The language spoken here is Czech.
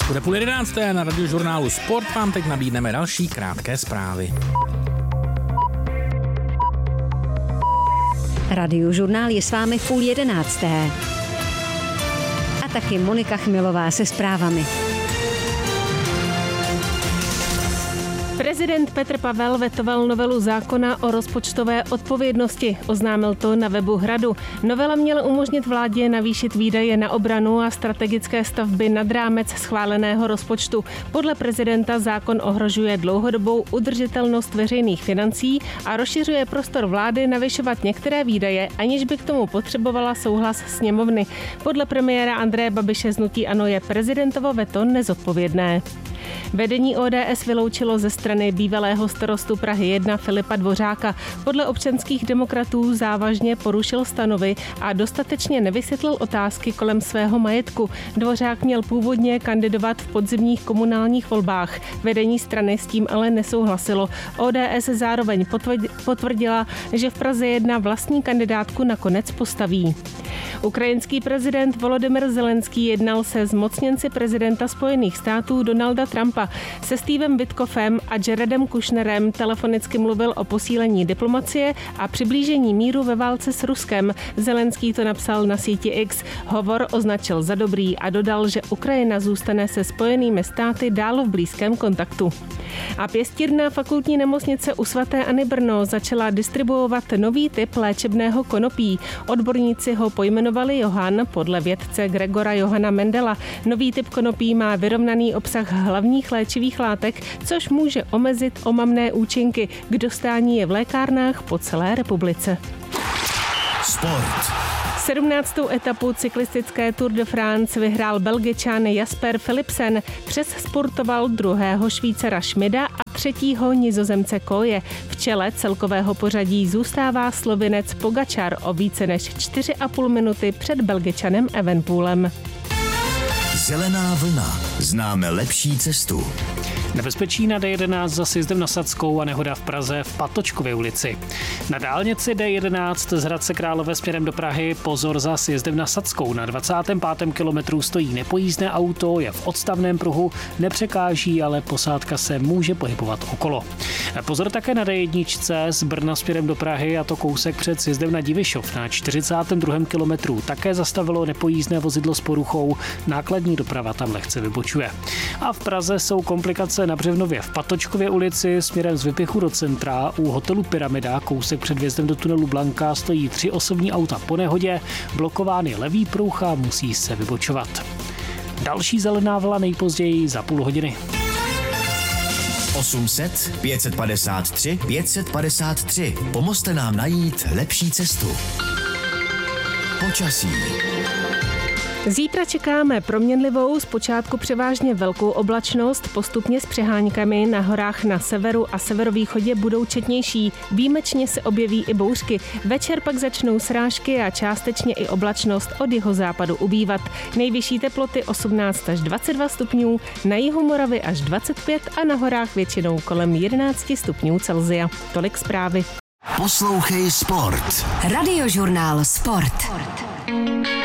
Bude 10:30 na Radiožurnálu Sport, vám teď nabídneme další krátké zprávy. Radiožurnál je s vámi v 10:30. A taky Monika Chmilová se zprávami. Prezident Petr Pavel vetoval novelu zákona o rozpočtové odpovědnosti. Oznámil to na webu Hradu. Novela měla umožnit vládě navýšit výdaje na obranu a strategické stavby nad rámec schváleného rozpočtu. Podle prezidenta zákon ohrožuje dlouhodobou udržitelnost veřejných financí a rozšiřuje prostor vlády navyšovat některé výdaje, aniž by k tomu potřebovala souhlas sněmovny. Podle premiéra Andreje Babiše z hnutí ANO je prezidentovo veto nezodpovědné. Vedení ODS vyloučilo ze strany bývalého starostu Prahy 1 Filipa Dvořáka. Podle občanských demokratů závažně porušil stanovy a dostatečně nevysvětlil otázky kolem svého majetku. Dvořák měl původně kandidovat v podzimních komunálních volbách. Vedení strany s tím ale nesouhlasilo. ODS zároveň potvrdila, že v Praze 1 vlastní kandidátku nakonec postaví. Ukrajinský prezident Volodymyr Zelenský jednal se zmocněnci prezidenta Spojených států Donalda Trumpa. Se Stevem Witkofem a Jaredem Kushnerem telefonicky mluvil o posílení diplomacie a přiblížení míru ve válce s Ruskem. Zelenský to napsal na síti X. Hovor označil za dobrý a dodal, že Ukrajina zůstane se Spojenými státy dál v blízkém kontaktu. A pěstírna Fakultní nemocnice u sv. Anny Brno začala distribuovat nový typ léčebného konopí. Odborníci ho pojmenovali Johann podle vědce Gregora Johana Mendela. Nový typ konopí má vyrovnaný obsah hlavních léčivých látek, což může omezit omamné účinky. K dostání je v lékárnách po celé republice. Sport. 17. etapu cyklistické Tour de France vyhrál Belgičan Jasper Philipsen, sportoval druhého Švýcara Schmida a třetího Nizozemce Koje. V čele celkového pořadí zůstává Slovinec Pogačar o více než 4,5 minuty před Belgičanem Evenepoelem. Zelená vlna. Známe lepší cestu. Nebezpečí na D11 za sjezdem na Sadskou a nehoda v Praze v Patočkově ulici. Na dálnici D11 z Hradce Králové směrem do Prahy pozor za sjezdem na Sadskou. Na 25. kilometru stojí nepojízdné auto, je v odstavném pruhu, nepřekáží, ale posádka se může pohybovat okolo. Pozor také na D1 z Brna směrem do Prahy, a to kousek před sjezdem na Divišov. Na 42. kilometru také zastavilo nepojízdné vozidlo s poruchou, nákladní doprava tam lehce vybočuje. A v Praze jsou komplikace na Břevnově v Patočkově ulici směrem z Vypichu do centra. U hotelu Pyramida, kousek před vjezdem do tunelu Blanka, stojí 3 osobní auta po nehodě, blokován je levý pruh a musí se vybočovat. Další zelená vlna nejpozději za půl hodiny. 800 553 553. Pomozte nám najít lepší cestu. Počasí. Zítra čekáme proměnlivou, zpočátku převážně velkou oblačnost, postupně s přeháňkami. Na horách na severu a severovýchodě budou četnější. Výjimečně se objeví i bouřky. Večer pak začnou srážky a částečně i oblačnost od jihozápadu ubývat. Nejvyšší teploty 18 až 22 stupňů, na jihu Moravy až 25 a na horách většinou kolem 11 stupňů Celsia. Tolik zprávy. Poslouchej Sport. Radiožurnál Sport.